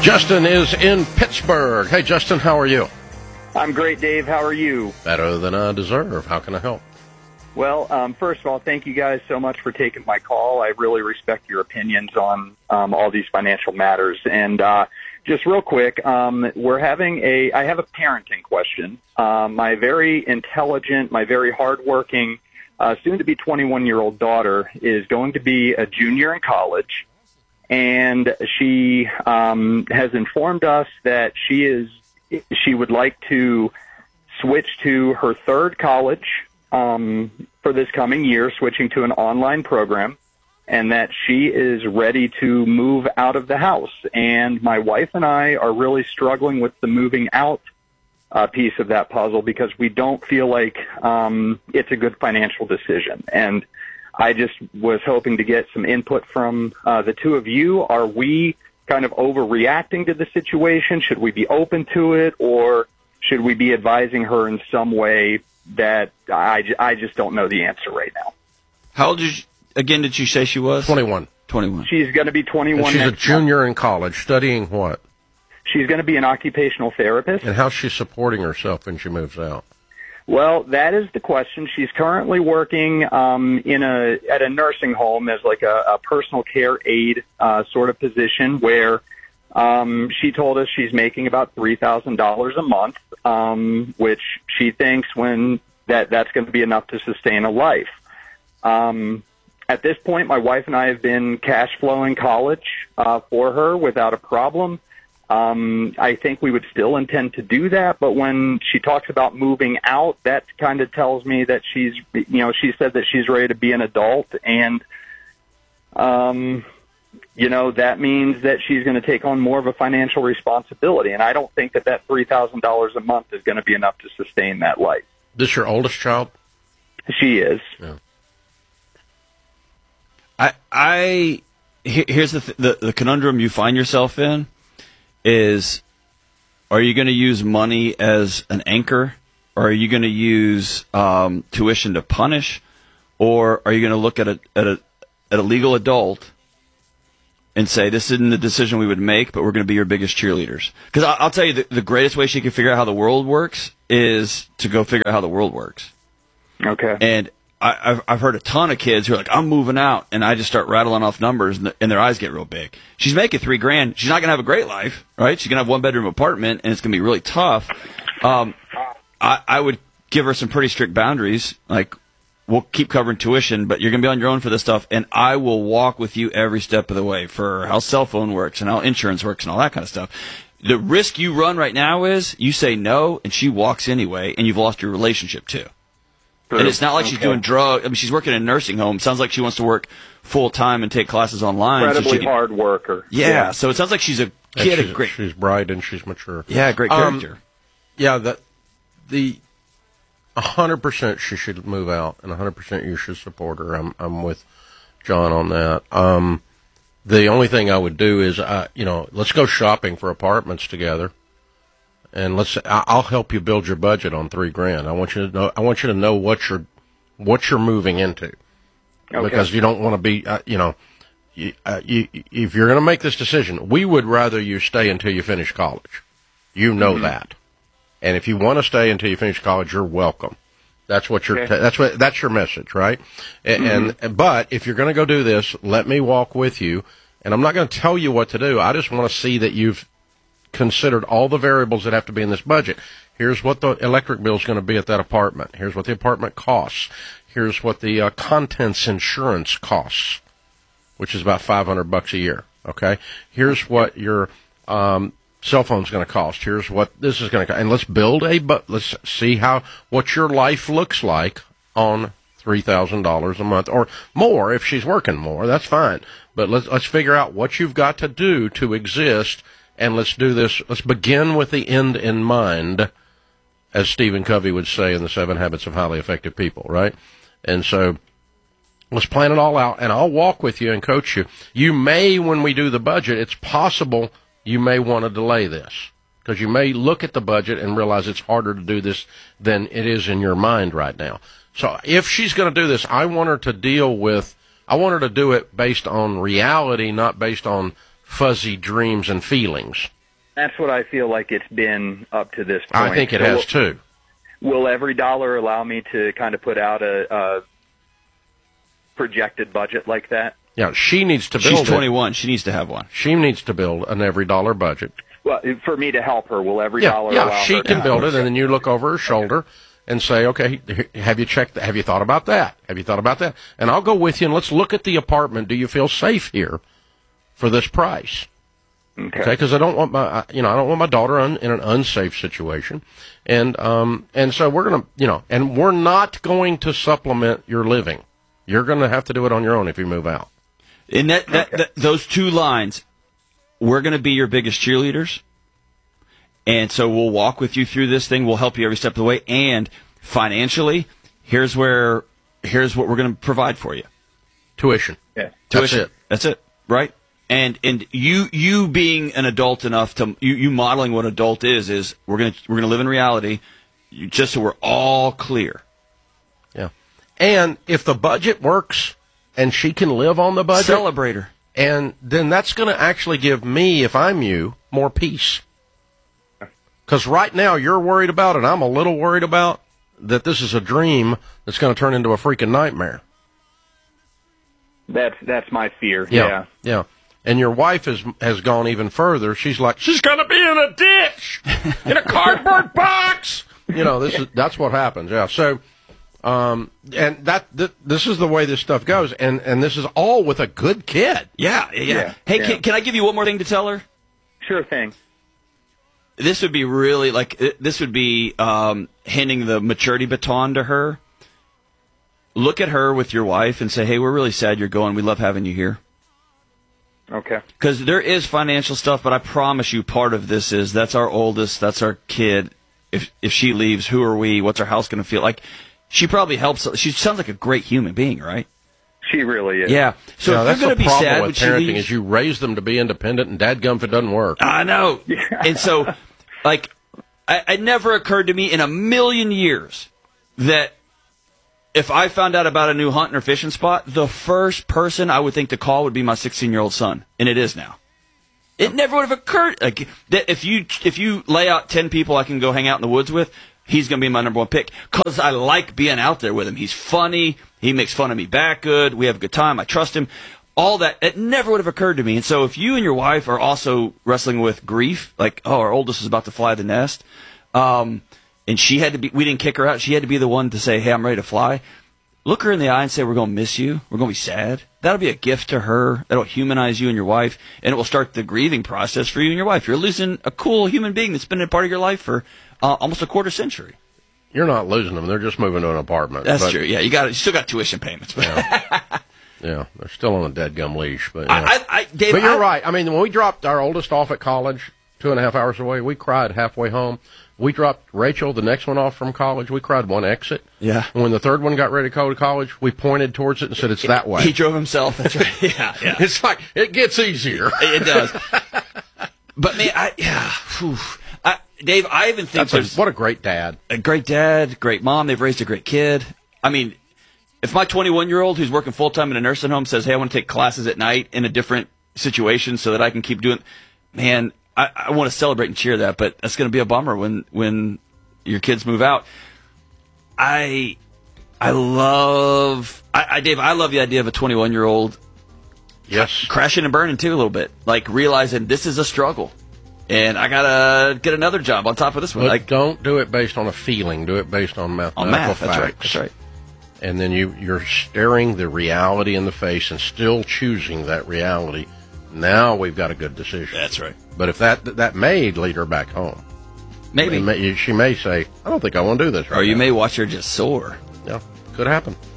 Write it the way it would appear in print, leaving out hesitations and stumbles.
Justin is in Pittsburgh. Hey, Justin, how are you? I'm great, Dave. How are you? Better than I deserve. How can I help? Well, first of all, thank you guys so much for taking my call. I really respect your opinions on all these financial matters. And just real quick, I have a parenting question. My very intelligent, my very hardworking, soon-to-be 21-year-old daughter is going to be a junior in college. And she has informed us that she would like to switch to her third college for this coming year, switching to an online program, and that she is ready to move out of the house. And my wife and I are really struggling with the moving out piece of that puzzle because we don't feel like it's a good financial decision. And I just was hoping to get some input from the two of you. Are we kind of overreacting to the situation? Should we be open to it, or should we be advising her in some way that I just don't know the answer right now? How old did you say she was? 21. 21. She's going to be 21 and she's next a junior month. in college. Studying what? She's going to be an occupational therapist. And how's she supporting herself when she moves out? Well, that is the question. She's currently working at a nursing home as like a personal care aide sort of position where she told us she's making about $3,000 a month, which she thinks that's going to be enough to sustain a life. At this point, my wife and I have been cash flowing college for her without a problem. I think we would still intend to do that, but when she talks about moving out, that kind of tells me that she said that she's ready to be an adult, and, that means that she's going to take on more of a financial responsibility, and I don't think that $3,000 a month is going to be enough to sustain that life. This your oldest child? She is. Yeah. Here's the conundrum you find yourself in. Is, are you going to use money as an anchor, or are you going to use tuition to punish, or are you going to look at a legal adult and say, this isn't the decision we would make, but we're going to be your biggest cheerleaders? Because I'll tell you, the greatest way she can figure out how the world works is to go figure out how the world works. Okay. And I've heard a ton of kids who are like, I'm moving out, and I just start rattling off numbers, and their eyes get real big. She's making $3,000. She's not going to have a great life, right? She's going to have a one-bedroom apartment, and it's going to be really tough. I would give her some pretty strict boundaries, like, we'll keep covering tuition, but you're going to be on your own for this stuff, and I will walk with you every step of the way for how cell phone works and how insurance works and all that kind of stuff. The risk you run right now is you say no, and she walks anyway, and you've lost your relationship too. And it's not like she's doing drugs. I mean, she's working in a nursing home. Sounds like she wants to work full-time and take classes online. Incredibly hard worker. Yeah, so it sounds like she's a kid. She's bright and she's mature. Yeah, great character. The 100% she should move out, and 100% you should support her. I'm with John on that. The only thing I would do is, let's go shopping for apartments together. And I'll help you build your budget on $3,000. I want you to know what you're moving into, because you don't want to be, if you're going to make this decision, we would rather you stay until you finish college. You know that, and if you want to stay until you finish college, you're welcome. That's what that's your message, right? But if you're going to go do this, let me walk with you, and I'm not going to tell you what to do. I just want to see that you've considered all the variables that have to be in this budget. Here's what the electric bill is going to be at that apartment. Here's what the apartment costs. Here's what the contents insurance costs, which is about $500 a year. Okay. Here's what your cell phone's going to cost. Here's what this is going to cost. And let's build let's see what your life looks like on $3,000 a month or more. If she's working more, that's fine. But let's figure out what you've got to do to exist. And let's do this. Let's begin with the end in mind, as Stephen Covey would say in The 7 Habits of Highly Effective People, right? And so let's plan it all out, and I'll walk with you and coach you. You may, when we do the budget, it's possible you may want to delay this, because you may look at the budget and realize it's harder to do this than it is in your mind right now. So if she's going to do this, I want her to do it based on reality, not based on fuzzy dreams and feelings. That's what I feel like it's been up to this point. I think it has too. Will every dollar allow me to kind of put out a projected budget like that? Yeah, she needs to build. She's 21. She needs to have one. She needs to build an every dollar budget. Well, for me to help her, will every dollar allow her? She can build it, and then you look over her shoulder and say, okay, have you checked? Have you thought about that? Have you thought about that? And I'll go with you, and let's look at the apartment. Do you feel safe here for this price? Okay, because I don't want my daughter in an unsafe situation, and so we're gonna, and we're not going to supplement your living. You're going to have to do it on your own if you move out. And those two lines, we're going to be your biggest cheerleaders. And so we'll walk with you through this thing. We'll help you every step of the way. And financially, here's what we're going to provide for you. Tuition. Yeah. Tuition. That's it. Right? And you being an adult enough to you modeling what adult is we're going to live in reality, just so we're all clear. Yeah. And if the budget works and she can live on the budget, celebrate her. And then that's going to actually give me, if I'm you, more peace. Because right now you're worried about it. I'm a little worried about that this is a dream that's going to turn into a freaking nightmare. That's my fear. Yeah. And your wife has gone even further. She's like, she's going to be in a ditch, in a cardboard box. That's what happens. Yeah. So, and this is the way this stuff goes. And this is all with a good kid. Yeah. Hey, Can I give you one more thing to tell her? Sure thing. This would be really handing the maturity baton to her. Look at her with your wife and say, hey, we're really sad you're going. We love having you here. Okay. Because there is financial stuff, but I promise you part of this is that's our oldest, that's our kid. If she leaves, who are we? What's our house going to feel like? She probably helps. She sounds like a great human being, right? She really is. Yeah. So if that's you're going to be sad with when parenting she leaves, is you raise them to be independent, and dadgum if it doesn't work. I know. Yeah. And so, it never occurred to me in a million years that if I found out about a new hunting or fishing spot, the first person I would think to call would be my 16-year-old son, and it is now. It never would have occurred that if you lay out 10 people I can go hang out in the woods with, he's going to be my number one pick because I like being out there with him. He's funny. He makes fun of me back good. We have a good time. I trust him. All that, it never would have occurred to me. And so if you and your wife are also wrestling with grief, like, oh, our oldest is about to fly the nest, and she had to be, we didn't kick her out. She had to be the one to say, hey, I'm ready to fly. Look her in the eye and say, we're going to miss you. We're going to be sad. That'll be a gift to her. That'll humanize you and your wife, and it will start the grieving process for you and your wife. You're losing a cool human being that's been a part of your life for almost a quarter century. You're not losing them. They're just moving to an apartment. That's true. Yeah, you still got tuition payments. Yeah, they're still on a dead-gum leash. But, Dave, but you're right. I mean, when we dropped our oldest off at college, 2.5 hours away, we cried halfway home. We dropped Rachel, the next one off from college. We cried one exit. Yeah. And when the third one got ready to go to college, we pointed towards it and said, it's that way. He drove himself. That's right. Yeah. It's like, it gets easier. It does. But, man, Dave, I even think what a great dad. A great dad, great mom. They've raised a great kid. I mean, if my 21-year-old who's working full-time in a nursing home says, hey, I want to take classes at night in a different situation so that I can keep doing, man, I want to celebrate and cheer that, but that's going to be a bummer when your kids move out. Dave, I love the idea of a 21-year-old yes, crashing and burning too a little bit, like realizing this is a struggle. And I gotta get another job on top of this one. But don't do it based on a feeling. Do it based on mathematical facts. That's right. And then you're staring the reality in the face and still choosing that reality. Now we've got a good decision. That's right. But if that may lead her back home. Maybe. She may say, I don't think I want to do this right now. Or you may watch her just soar. Yeah, could happen.